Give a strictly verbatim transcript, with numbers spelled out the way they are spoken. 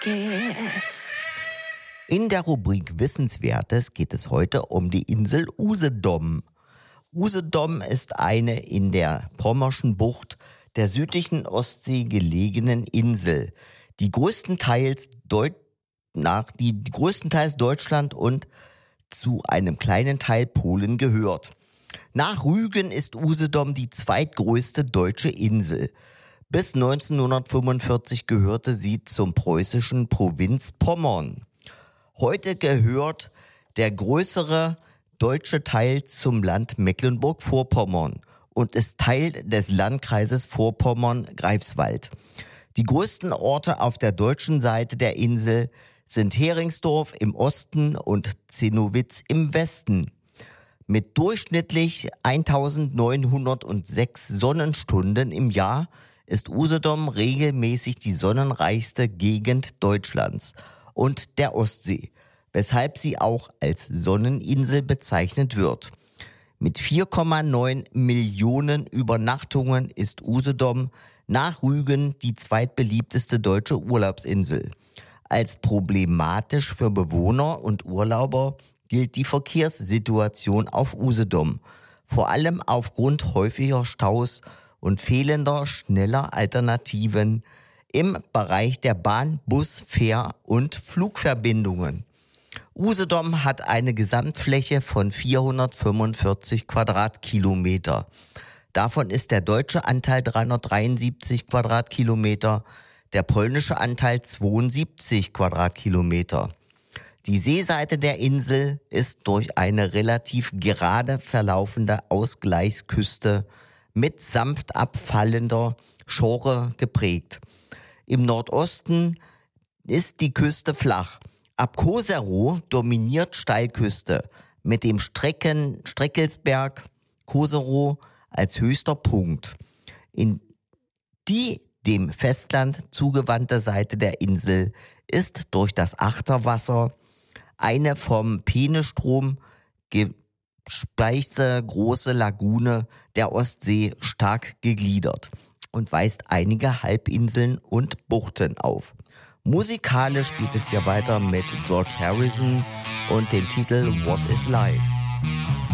Kiss. In der Rubrik Wissenswertes geht es heute um die Insel Usedom. Usedom ist eine in der Pommerschen Bucht der südlichen Ostsee gelegenen Insel, die größtenteils, Deut- nach, die größtenteils Deutschland und zu einem kleinen Teil Polen gehört. Nach Rügen ist Usedom die zweitgrößte deutsche Insel. Bis neunzehnhundertfünfundvierzig gehörte sie zum preußischen Provinz Pommern. Heute gehört der größere deutsche Teil zum Land Mecklenburg-Vorpommern und ist Teil des Landkreises Vorpommern-Greifswald. Die größten Orte auf der deutschen Seite der Insel sind Heringsdorf im Osten und Zinnowitz im Westen. Mit durchschnittlich eintausendneunhundertsechs Sonnenstunden im Jahr ist Usedom regelmäßig die sonnenreichste Gegend Deutschlands und der Ostsee, weshalb sie auch als Sonneninsel bezeichnet wird. Mit vier Komma neun Millionen Übernachtungen ist Usedom nach Rügen die zweitbeliebteste deutsche Urlaubsinsel. Als problematisch für Bewohner und Urlauber gilt die Verkehrssituation auf Usedom, vor allem aufgrund häufiger Staus und fehlender schneller Alternativen im Bereich der Bahn-, Bus-, Fähr- und Flugverbindungen. Usedom hat eine Gesamtfläche von vierhundertfünfundvierzig Quadratkilometer. Davon ist der deutsche Anteil dreihundertdreiundsiebzig Quadratkilometer, der polnische Anteil zweiundsiebzig Quadratkilometer. Die Seeseite der Insel ist durch eine relativ gerade verlaufende Ausgleichsküste mit sanft abfallender Schore geprägt. Im Nordosten ist die Küste flach. Ab Koserow dominiert Steilküste mit dem Strecken, Streckelsberg Koserow als höchster Punkt. In die dem Festland zugewandte Seite der Insel ist durch das Achterwasser eine vom Peenestrom gespeiste große Lagune der Ostsee stark gegliedert und weist einige Halbinseln und Buchten auf. Musikalisch geht es hier weiter mit George Harrison und dem Titel What is Life?